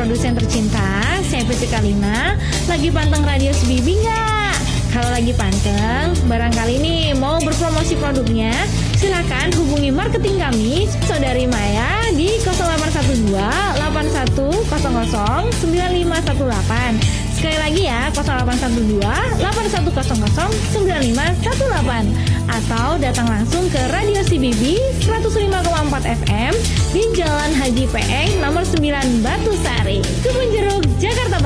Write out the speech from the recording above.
produsen tercinta, saya Putri Kalina. Lagi panteng radio Sebibi nggak? Kalau lagi panteng, barangkali nih mau berpromosi produknya, silakan hubungi marketing kami, Saudari Maya di 0812 8100 9518. Sekali lagi ya, 0812 8100 9518. Atau datang langsung ke Radio CBB 105,4 FM di Jalan Haji Peeng nomor 9 Batu Sari, Kebun Jeruk, Jakarta